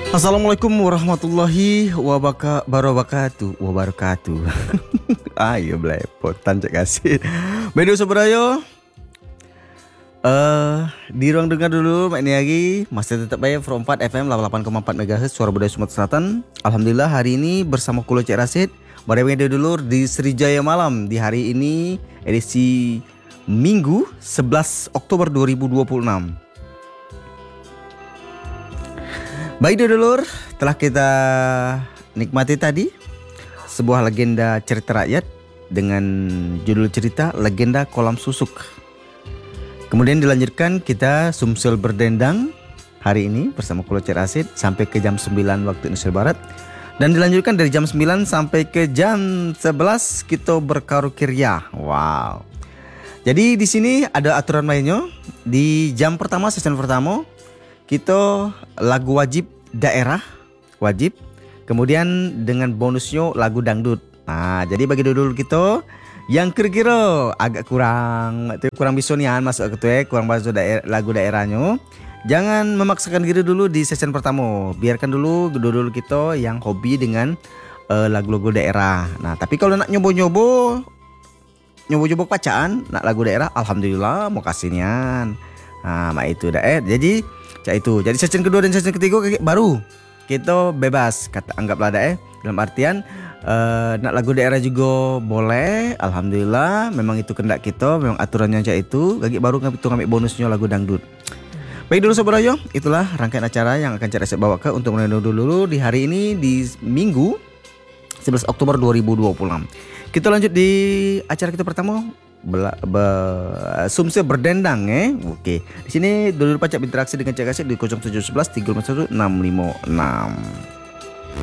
Assalamualaikum warahmatullahi wabarakatuh. Ayo belepotan cek kasih. Bedo Sobrayo. Di ruang dengar dulu Mak Niagi masih tetap bayar From 4 FM 88,4 MHz Suara Budaya Sumatera Selatan. Alhamdulillah hari ini bersama Kulo Cek Rasid Bareng dulu di Srijaya Malam di hari ini edisi Minggu 11 Oktober 2026. Baik dulur, telah kita nikmati tadi sebuah legenda cerita rakyat dengan judul cerita Legenda Kolam Susuk. Kemudian dilanjutkan kita Sumsel Berdendang hari ini bersama Kulo Cek Rasid sampai ke jam 9 waktu Indonesia Barat. Dan dilanjutkan dari jam 9 sampai ke jam 11 kita berkarukirya. Wow. Jadi di sini ada aturan mainnya. Di jam pertama, sesi pertama kita lagu wajib daerah wajib, kemudian dengan bonusnya lagu dangdut. Nah, jadi bagi dulu kita yang kira-kira agak kurang bisa nian masuk ke kurang bahasa lagu daerahnya. Jangan memaksakan diri dulu di sesi pertama. Biarkan dulu kita yang hobi dengan lagu-lagu daerah. Nah, tapi kalau nak nyoba bacaan, nak lagu daerah, alhamdulillah mau kasihnya. Nah, itu jadi itu. Jadi sesi kedua dan sesi ketiga baru kita bebas anggaplah dalam artian nak lagu daerah juga boleh. Alhamdulillah memang itu kendak kita, memang aturannya itu. Baru ngambil bonusnya lagu dangdut. Baik dulu Sobat Rayo, itulah rangkaian acara yang akan saya bawa ke untuk menonton dulu di hari ini di Minggu 11 Oktober 2026. Kita lanjut di acara kita pertama. Sumsel Berdendang Oke. Di sini dulu pacak berinteraksi dengan Cek Kasih di 0711 351 656.